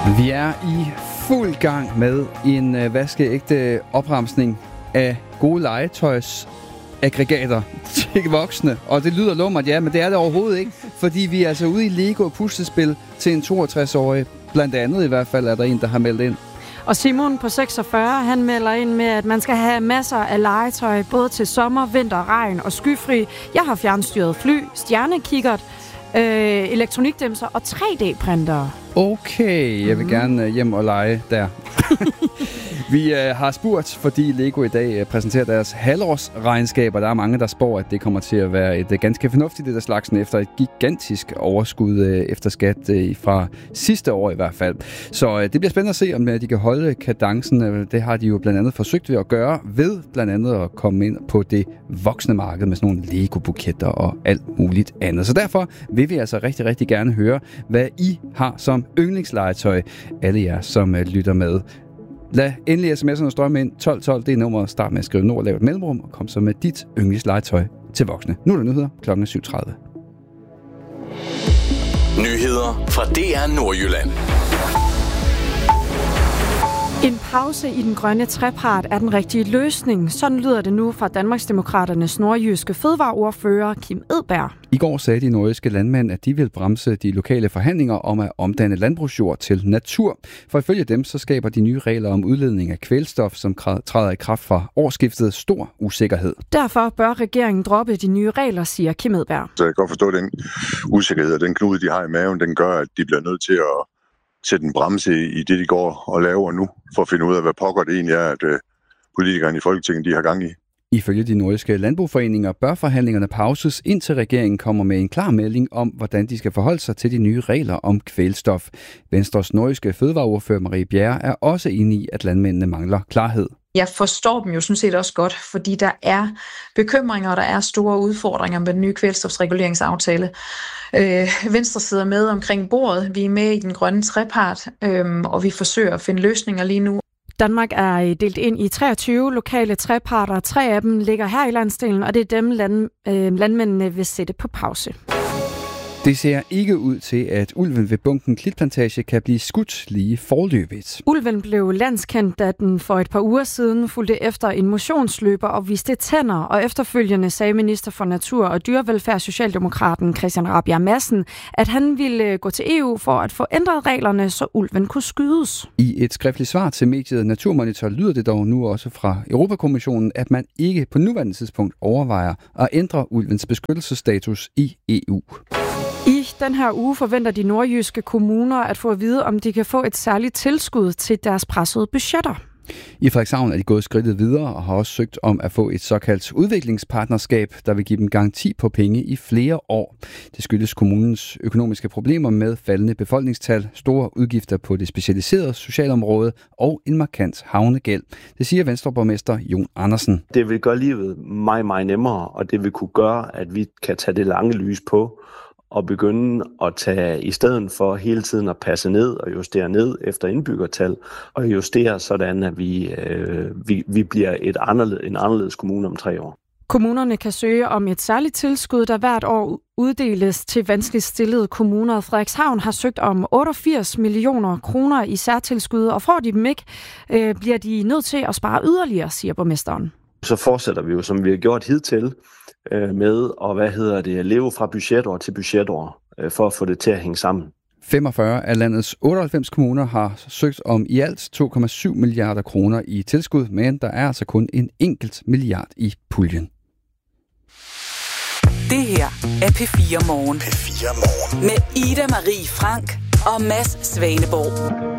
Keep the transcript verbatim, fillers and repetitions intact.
Vi er i fuld gang med en øh, vaskeægte opremsning af gode legetøjs aggregater til voksne. Og det lyder lummert, ja, men det er det overhovedet ikke. Fordi vi er altså ude i Lego og puslespil til en toogtres-årig. Blandt andet i hvert fald er der en, der har meldt ind. Og Simon på seksogfyrre, han melder ind med, at man skal have masser af legetøj, både til sommer, vinter, regn og skyfri. Jeg har fjernstyret fly, stjernekikkert, øh, elektronikdæmser og tre D-printere. Okay, jeg vil gerne hjem og lege der. Vi øh, har spurgt, fordi Lego i dag øh, præsenterer deres halvårsregnskaber. Der er mange, der spår, at det kommer til at være et øh, ganske fornuftigt et af slagsen efter et gigantisk overskud øh, efter skat øh, fra sidste år i hvert fald. Så øh, det bliver spændende at se, om øh, de kan holde kadencen. Øh, det har de jo blandt andet forsøgt ved at gøre, ved blandt andet at komme ind på det voksne marked med sådan nogle Lego-buketter og alt muligt andet. Så derfor vil vi altså rigtig, rigtig gerne høre, hvad I har som yndlingslegetøj, alle jer, som øh, lytter med. Lad endelig sms'erne strømme ind. tolv tolv, det er nummeret. Start med at skrive nord, lav et mellemrum, og kom så med dit yndlingslegetøj til voksne. Nu er der nyheder klokken syv tredive. Nyheder fra D R Nordjylland. En pause i den grønne trepart er den rigtige løsning. Sådan lyder det nu fra Danmarksdemokraternes nordjyske fødevareordfører Kim Edberg. I går sagde de nordjyske landmænd, at de vil bremse de lokale forhandlinger om at omdanne landbrugsjord til natur. For ifølge dem, så skaber de nye regler om udledning af kvælstof, som træder i kraft fra årsskiftet, stor usikkerhed. Derfor bør regeringen droppe de nye regler, siger Kim Edberg. Så jeg kan godt forstå, at den usikkerhed og den knude, de har i maven, den gør, at de bliver nødt til at sætte en bremse i det, de går og laver nu, for at finde ud af, hvad pokker det egentlig er, at øh, politikerne i Folketinget de har gang i. Ifølge de nordiske landbrugforeninger bør forhandlingerne pauses, indtil regeringen kommer med en klar melding om, hvordan de skal forholde sig til de nye regler om kvælstof. Venstres nordiske fødevareordfører Marie Bjerre er også enig i, at landmændene mangler klarhed. Jeg forstår dem jo sådan set også godt, fordi der er bekymringer, og der er store udfordringer med den nye kvælstofsreguleringsaftale. Øh, Venstre sidder med omkring bordet. Vi er med i den grønne trepart, øh, og vi forsøger at finde løsninger lige nu. Danmark er delt ind i treogtyve lokale treparter. Tre af dem ligger her i landsdelen, og det er dem, land, øh, landmændene vil sætte på pause. Det ser ikke ud til, at ulven ved Bunken Klitplantage kan blive skudt lige forløbigt. Ulven blev landskendt, da den for et par uger siden fulgte efter en motionsløber og viste tænder, og efterfølgende sagde minister for Natur og Dyrevelfærd, Socialdemokraten Christian Rabjerg Madsen, at han ville gå til E U for at få ændret reglerne, så ulven kunne skydes. I et skriftligt svar til mediet Naturmonitor lyder det dog nu også fra Europakommissionen, at man ikke på nuværende tidspunkt overvejer at ændre ulvens beskyttelsesstatus i E U. I den her uge forventer de nordjyske kommuner at få at vide, om de kan få et særligt tilskud til deres pressede budgetter. I Frederikshavn er de gået skridtet videre og har også søgt om at få et såkaldt udviklingspartnerskab, der vil give dem garanti på penge i flere år. Det skyldes kommunens økonomiske problemer med faldende befolkningstal, store udgifter på det specialiserede socialområde og en markant havnegæld. Det siger Venstreborgmester Jon Andersen. Det vil gøre livet meget, meget nemmere, og det vil kunne gøre, at vi kan tage det lange lys på og begynde at tage, i stedet for hele tiden at passe ned og justere ned efter indbyggertal, og justere sådan, at vi, øh, vi, vi bliver et anderledes, en anderledes kommune om tre år. Kommunerne kan søge om et særligt tilskud, der hvert år uddeles til vanskeligt stillede kommuner. Frederikshavn har søgt om otteogfirs millioner kroner i særtilskud, og får de dem ikke, øh, bliver de nødt til at spare yderligere, siger borgmesteren. Så fortsætter vi jo, som vi har gjort hidtil, med at hvad hedder det, leve fra budgetår til budgetår, for at få det til at hænge sammen. femogfyrre af landets otteoghalvfems kommuner har søgt om i alt to komma syv milliarder kroner i tilskud, men der er altså kun en enkelt milliard i puljen. Det her er P fire Morgen. P fire Morgen. Med Ida Marie Frank og Mads Svaneborg.